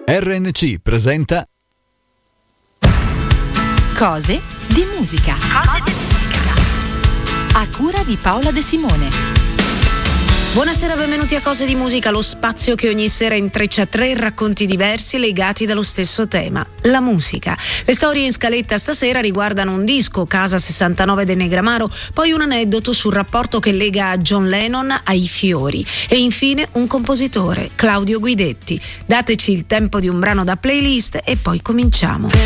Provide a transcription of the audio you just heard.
RNC presenta Cose di musica. A cura di Paola De Simone. Buonasera, benvenuti a Cose di Musica, lo spazio che ogni sera intreccia tre racconti diversi legati dallo stesso tema, la musica. Le storie in scaletta stasera riguardano un disco, Casa 69 del Negramaro, poi un aneddoto sul rapporto che lega John Lennon ai fiori e infine un compositore, Claudio Guidetti. Dateci il tempo di un brano da playlist e poi cominciamo.